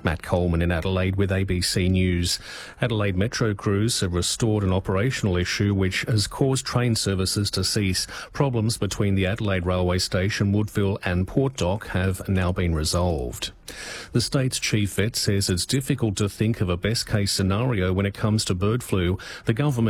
Matt Coleman in Adelaide with ABC News. Adelaide Metro crews have restored an operational issue which has caused train services to cease. Problems between the Adelaide Railway Station, Woodville and Port Dock have now been resolved. The state's chief vet says it's difficult to think of a best case scenario when it comes to bird flu. The government